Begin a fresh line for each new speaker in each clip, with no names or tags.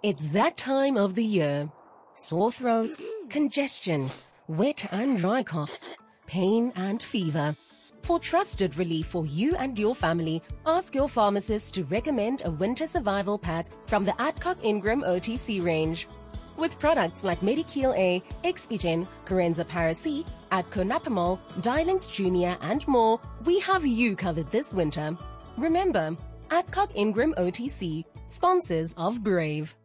It's that time of the year. Sore throats, congestion, wet and dry coughs, pain and fever. For trusted relief for you and your family, ask your pharmacist to recommend a winter survival pack from the Adcock Ingram OTC range. With products like Medikil A, Expigen, Corenza Paracy, Adco Napamol, Dilinct Junior and more, we have you covered this winter. Remember, Adcock Ingram OTC, sponsors of Brave.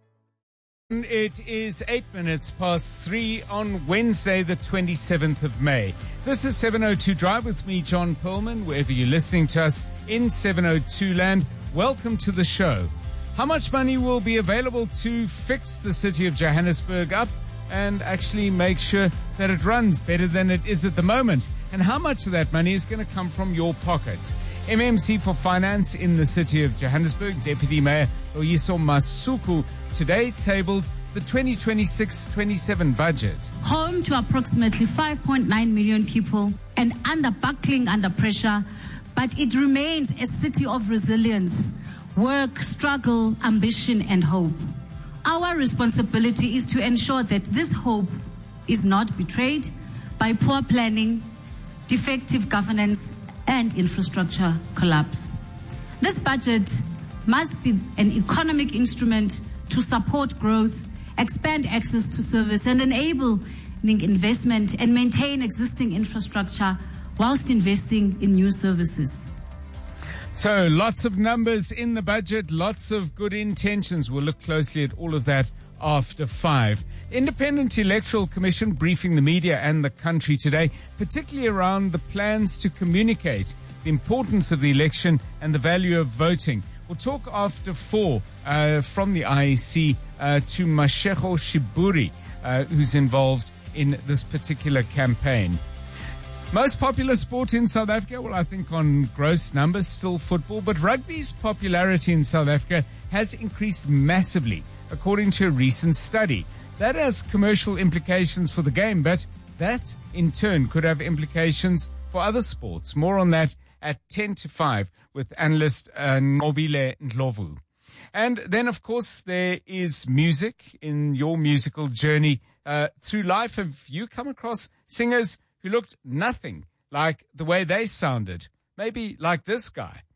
It is 8 minutes past 3 on Wednesday, the 27th of May. This is 702 Drive with me, John Perlman. Wherever you're listening to us in 702 land, welcome to the show. How much money will be available to fix the city of Johannesburg up and actually make sure that it runs better than it is at the moment? And how much of that money is going to come from your pocket? MMC for Finance in the city of Johannesburg, Deputy Mayor Loyiso Masuku, today tabled the 2026-27 budget.
Home to approximately 5.9 million people and buckling under pressure, but it remains a city of resilience, work, struggle, ambition, and hope. Our responsibility is to ensure that this hope is not betrayed by poor planning, defective governance, and infrastructure collapse. This budget must be an economic instrument to support growth, expand access to service, and enable investment and maintain existing infrastructure whilst investing in new services.
So lots of numbers in the budget, lots of good intentions. We'll look closely at all of that after 5. Independent Electoral Commission briefing the media and the country today, particularly around the plans to communicate the importance of the election and the value of voting. We'll talk after 4 from the IEC to Mashego Shiburi, who's involved in this particular campaign. Most popular sport in South Africa, well, I think on gross numbers, still football, but rugby's popularity in South Africa has increased massively, according to a recent study. That has commercial implications for the game, but that in turn could have implications for other sports. More on that at 10 to 5 with analyst Nobile Ndlovu. And then, of course, there is music in your musical journey through life. Have you come across singers who looked nothing like the way they sounded? Maybe like this guy.